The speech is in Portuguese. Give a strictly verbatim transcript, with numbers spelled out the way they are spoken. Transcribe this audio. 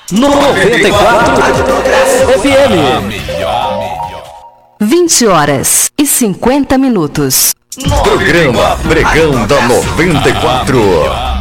noventa e quatro F M. vinte horas e cinquenta minutos. Programa Pregão da noventa e quatro.